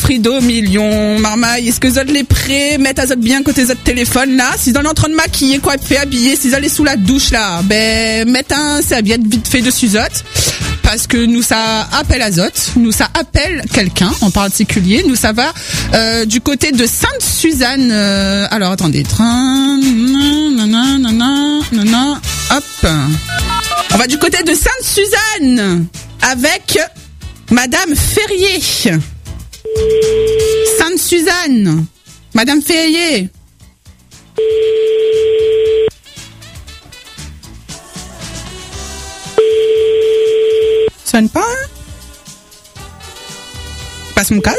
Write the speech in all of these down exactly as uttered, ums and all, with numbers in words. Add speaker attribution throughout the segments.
Speaker 1: Frido Million. Marmaille, est-ce que vous êtes les prêts? Mettez à bien côté votre téléphone là. Si vous êtes en train de maquiller, quoi, fait habiller, si vous allez sous la douche là, ben, mettez un serviette vite fait dessus autres. Parce que nous, ça appelle azote, nous, ça appelle quelqu'un en particulier. Nous, ça va euh, du côté de Sainte-Suzanne. Euh, alors, attendez. Train, nanana, nanana, nanana, hop. On va du côté de Sainte-Suzanne avec Madame Ferrier. Sainte-Suzanne. Madame Ferrier. Sonne pas, hein? Passe mon case.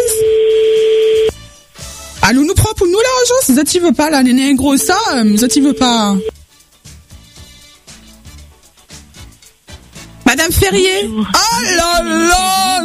Speaker 1: Ah, nous nous prend pour nous l'argent, si ça t'y veut pas, là, néné, gros, ça, ça t'y veut pas. Madame Ferrier. Oh là là,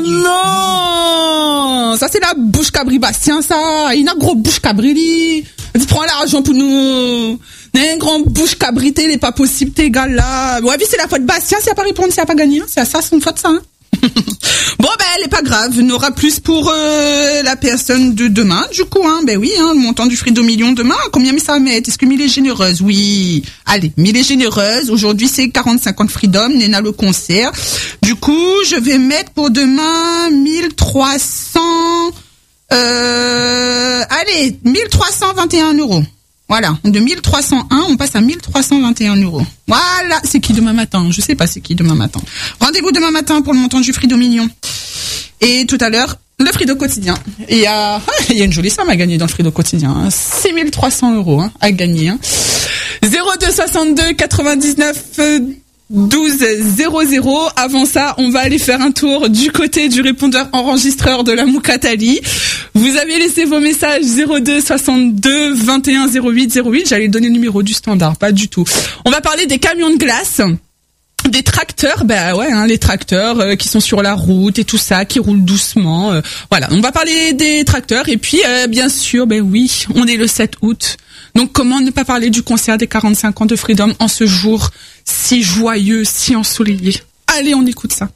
Speaker 1: non! Ça, c'est la bouche cabri Bastien, ça. Il a une grosse bouche cabri, il prend l'argent pour nous. Un grand bouche cabrité, il n'est pas possible, tes gars là. Ouais, c'est la faute de Bastien, s'il n'a pas répondu, s'il n'a pas gagné. Hein. C'est à ça, son faute, ça. Hein. Bon, ben, elle est pas grave. Il y en aura plus pour euh, la personne de demain, du coup. Hein. Ben oui, hein, le montant du Frido Million demain, combien mais ça va mettre? Est-ce que mille est généreuse? Oui. Allez, mille est généreuse. Aujourd'hui, c'est quarante cinquante Freedom, Néna le concert. Du coup, je vais mettre pour demain mille trois cents... Euh, allez, mille trois cent vingt et un euros. Voilà, de mille trois cent un, on passe à mille trois cent vingt et un euros. Voilà, c'est qui demain matin? Je sais pas c'est qui demain matin. Rendez-vous demain matin pour le montant du Frido Million. Et tout à l'heure, le Frido quotidien. Il y a, il y a une jolie somme à gagner dans le Frido quotidien. Hein. six mille trois cents euros hein, à gagner. Hein. zéro deux soixante-deux quatre-vingt-dix-neuf douze zéro zéro. Avant ça, on va aller faire un tour du côté du répondeur enregistreur de la Moukatali. Vous avez laissé vos messages zéro deux soixante-deux vingt et un zéro huit zéro huit. J'allais donner le numéro du standard, pas du tout. On va parler des camions de glace. Des tracteurs, ben ouais, hein, les tracteurs euh, qui sont sur la route et tout ça, qui roulent doucement. Euh, voilà, on va parler des tracteurs. Et puis, euh, bien sûr, ben oui, on est le sept août. Donc, comment ne pas parler du concert des quarante-cinq ans de Freedom en ce jour si joyeux, si ensoleillé? Allez, on écoute ça.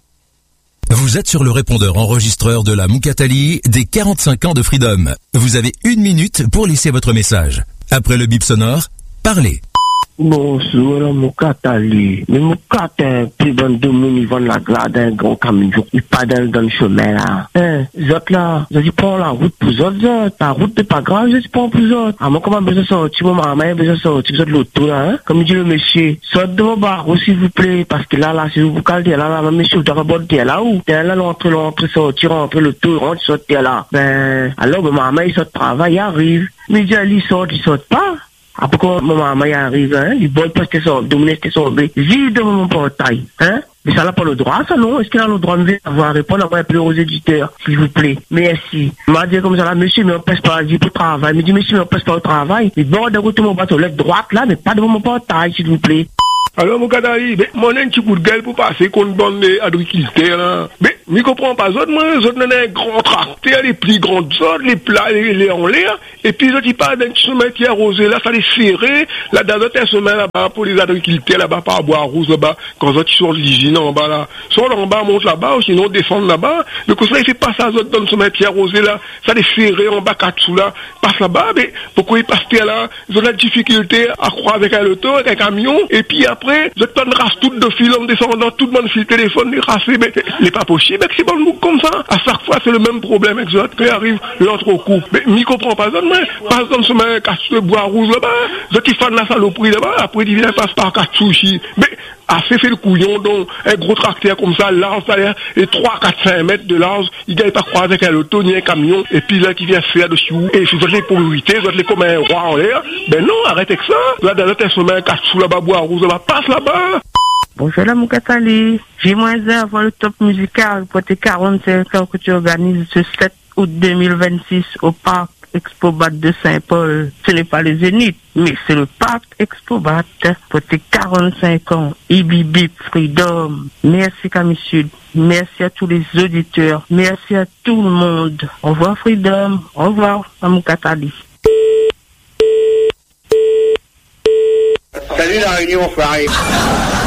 Speaker 2: Vous êtes sur le répondeur enregistreur de la Moukatali des quarante-cinq ans de Freedom. Vous avez une minute pour laisser votre message. Après le bip sonore, parlez.
Speaker 3: Bonjour, la Moukatali. Mais Moukata, plus bon domaine, ils vendent la glade d'un grand camion. Ils pas dans le chemin, là. Hein, autres là, je dis prends la route pour eux autres. La route n'est pas grave, je dis prends pour eux autres. Ah, moi, comment besoin de sortir, mon maman, besoin de sortir, vous êtes l'auto, là, hein. Comme dit le monsieur, sortez de vos barreaux, s'il vous plaît, parce que là, là, si vous vous calez, là, là, monsieur, vous devez aborder, là, où? Là, là, l'entrée, l'entrée, sortir, entrer l'auto, rentre, sortir, là. Ben, alors, ma maman, il sort de travail, il arrive. Mais il sort, il sort pas. Après, quand ma maman y arrive, hein, il boit parce que son, dominer ce que son bé, vide devant mon portail, hein. Mais ça n'a pas le droit, ça, non? Est-ce qu'il a le droit de venir avoir répondre à moi un peu aux éditeurs, s'il vous plaît? Merci. Il m'a dit comme ça, là, monsieur, mais on passe pas, dit pour travail. Il me dit, monsieur, mais on passe pas au travail. Il bord de route mon bateau, l'aide droite, là, mais pas devant mon portail, s'il vous plaît.
Speaker 4: Alors, mon cadavre, mon un petit coup de gueule pour passer contre bande agriculteurs, là. Mais, je comprends pas, autres, moi, les autres, on a un grand tracteur, les plus grandes autres, les plats, les, les en l'air, et puis, les autres, ils parlent d'un petit chemin qui est arrosé, là, ça les serré, là, dans un chemin, là-bas, pour les agriculteurs, là-bas, par bois rouge, là-bas, quand les autres, ils sont l'hygiène, en bas, là. Soit en bas, monte là-bas, ou sinon, descendent là-bas. Le coup, ça, il fait pas ça, autres, dans le chemin qui est arrosé, là, ça les serré, en bas, quatre sous, là, passe là-bas, mais, pourquoi ils passent là, ils ont la difficulté à croire avec un auto, avec un camion, et puis après, ils ont race tout de fil en descendant, tout le monde fil téléphone, les rassés, mais il n'est pas possible, mais c'est pas le comme ça. À chaque fois, c'est le même problème avec ça, quand il arrive l'entrecou. Mais, m'y comprend pas ça, mais, par exemple, ce mec, casse le bois rouge là-bas, ça qui fait de la saloperie là-bas, après, il vient passe par quatre sushis. Mais, assez fait le couillon, donc, un gros tracteur comme ça, large, ça a et trois, quatre, cinq mètres de large, il gagne pas croiser avec un auto, ni un camion, et puis là, qui vient faire dessus, et si vous êtes les pauvrités, vous êtes les comme un roi en l'air, ben non, arrêtez avec ça. Là, dans l'autre chemin, quatre sous là-bas, bois rouge là-bas, passe là-bas.
Speaker 3: Bonjour la Moukatali. J'ai moins un avant le top musical pour tes quarante-cinq ans que tu organises ce sept août deux mille vingt-six au parc Expobat de Saint-Paul. Ce n'est pas le Zénith, mais c'est le parc Expobat pour tes quarante-cinq ans. Ibi Bip Freedom. Merci Camille Sud. Merci à tous les auditeurs. Merci à tout le monde. Au revoir Freedom. Au revoir la Moukatali.
Speaker 5: Salut la Réunion, Farid.